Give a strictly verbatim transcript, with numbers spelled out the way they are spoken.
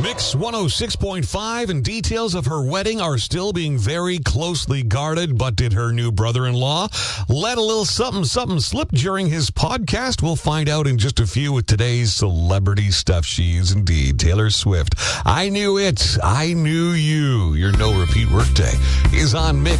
Mix one oh six point five, and details of her wedding are still being very closely guarded, but did her new brother-in-law let a little something something slip during his podcast? We'll find out in just a few with today's celebrity stuff. She is indeed Taylor Swift. I knew it. I knew you. Your no repeat workday is on Mix.